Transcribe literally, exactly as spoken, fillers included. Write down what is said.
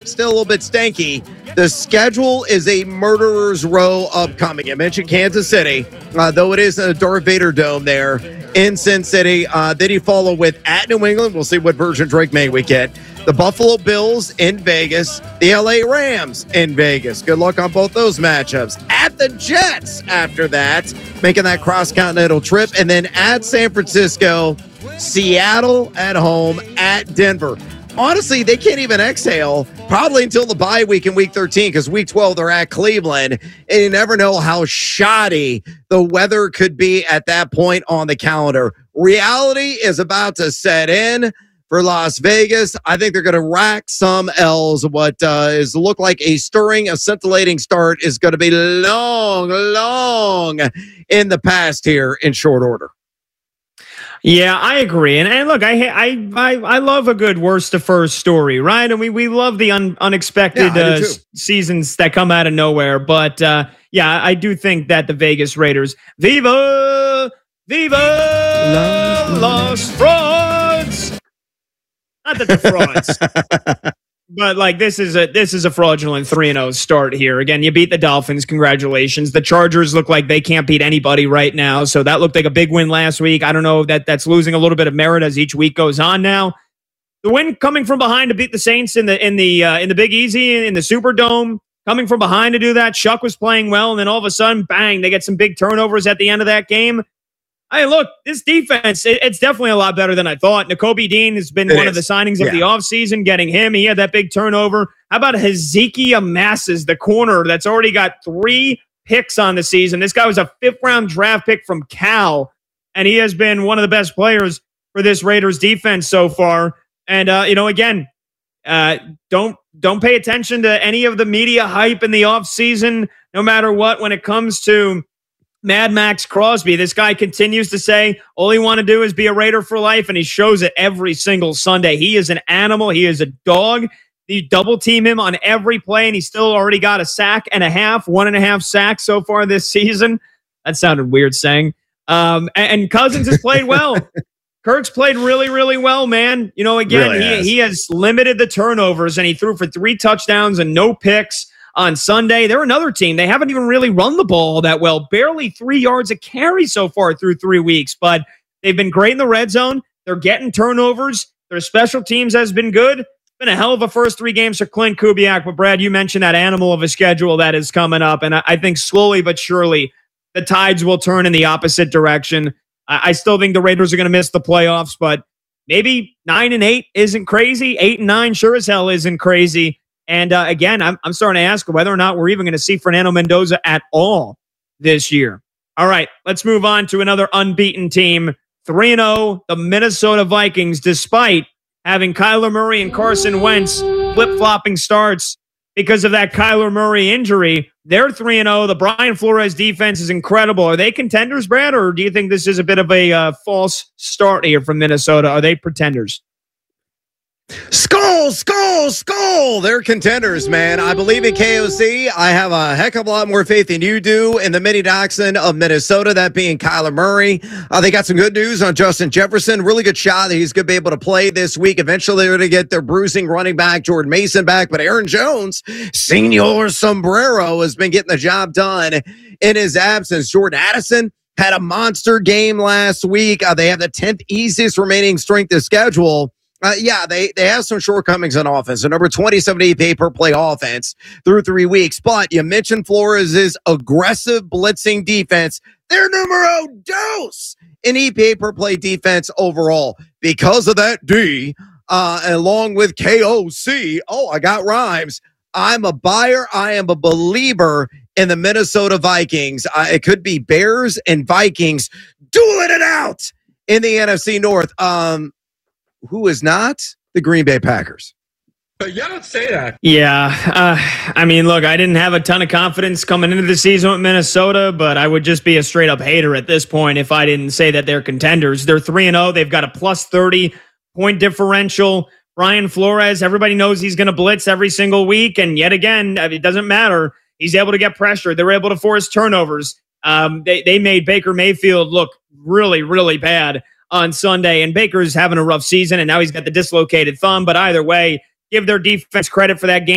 still a little bit stanky. The schedule is a murderer's row upcoming. I mentioned Kansas City, uh, though it is in the Darth Vader Dome there in Sin City. Uh, then you follow with at New England. We'll see what version Drake May we get. The Buffalo Bills in Vegas. The L A Rams in Vegas. Good luck on both those matchups. At the Jets after that, making that cross-continental trip. And then at San Francisco, Seattle at home, at Denver. Honestly, they can't even exhale probably until the bye week in week thirteen because week twelve they're at Cleveland, and you never know how shoddy the weather could be at that point on the calendar. Reality is about to set in for Las Vegas. I think they're going to rack some L's. What uh, is look like a stirring, a scintillating start is going to be long, long in the past here in short order. Yeah, I agree. And, and look, I, I I I love a good worst to first story, right? And we, we love the un, unexpected yeah, uh, seasons that come out of nowhere. But uh, yeah, I do think that the Vegas Raiders, Viva, Viva Los Frauds. Not that the frauds. But like this is a this is a fraudulent three and oh start here. Again, you beat the Dolphins. Congratulations. The Chargers look like they can't beat anybody right now. So that looked like a big win last week. I don't know if that that's losing a little bit of merit as each week goes on now. The win coming from behind to beat the Saints in the in the uh, in the Big Easy in the Superdome. Coming from behind to do that. Shuck was playing well, and then all of a sudden, bang, they get some big turnovers at the end of that game. Hey, look, this defense, it, it's definitely a lot better than I thought. Nakobe Dean has been it one is. of the signings of yeah. the offseason, getting him. He had that big turnover. How about Hezekiah Masses, the corner that's already got three picks on the season? This guy was a fifth-round draft pick from Cal, and he has been one of the best players for this Raiders defense so far. And, uh, you know, again, uh, don't don't pay attention to any of the media hype in the offseason, no matter what, when it comes to Mad Max Crosby. This guy continues to say all he want to do is be a Raider for life, and he shows it every single Sunday. He is an animal. He is a dog. You double team him on every play, and he's still already got a sack and a half, one and a half sacks so far this season. That sounded weird saying. Um, and, and Cousins has played well. Kirk's played really, really well, man. You know, again, really he, has. he has limited the turnovers, and he threw for three touchdowns and no picks on Sunday. They're another team. They haven't even really run the ball that well. Barely three yards a carry so far through three weeks, but they've been great in the red zone. They're getting turnovers. Their special teams has been good. It's been a hell of a first three games for Clint Kubiak. But Brad, you mentioned that animal of a schedule that is coming up, and I, I think slowly but surely the tides will turn in the opposite direction. I, I still think the Raiders are going to miss the playoffs, but maybe nine and eight isn't crazy. Eight and nine sure as hell isn't crazy. And uh, again, I'm, I'm starting to ask whether or not we're even going to see Fernando Mendoza at all this year. All right, let's move on to another unbeaten team. three and oh, the Minnesota Vikings, despite having Kyler Murray and Carson Wentz flip-flopping starts because of that Kyler Murray injury. They're three and oh. The Brian Flores defense is incredible. Are they contenders, Brad, or do you think this is a bit of a uh, false start here from Minnesota? Are they pretenders? Skull, skull, skull. They're contenders, man. I believe in K O C. I have a heck of a lot more faith than you do in the mini dachshund of Minnesota, that being Kyler Murray. Uh, they got some good news on Justin Jefferson. Really good shot that he's going to be able to play this week. Eventually, they're going to get their bruising running back, Jordan Mason, back. But Aaron Jones, Senor Sombrero, has been getting the job done in his absence. Jordan Addison had a monster game last week. Uh, they have the tenth easiest remaining strength of schedule. Uh, yeah, they, they have some shortcomings on offense. The number twenty-seven E P A per play offense through three weeks. But you mentioned Flores' aggressive blitzing defense. They're numero dos in E P A per play defense overall. Because of that D, uh, along with K O C, oh, I got rhymes. I'm a buyer. I am a believer in the Minnesota Vikings. Uh, it could be Bears and Vikings dueling it out in the N F C North. Um, Who is not? The Green Bay Packers. But you don't say that. Yeah. Uh, I mean, look, I didn't have a ton of confidence coming into the season with Minnesota, but I would just be a straight up hater at this point if I didn't say that they're contenders. They're three and oh. They've got a plus thirty point differential. Brian Flores, everybody knows he's going to blitz every single week. And yet again, it doesn't matter. He's able to get pressure. They're able to force turnovers. Um, they, they made Baker Mayfield look really, really bad on Sunday, and Baker's having a rough season, and now he's got the dislocated thumb. But either way, give their defense credit for that game.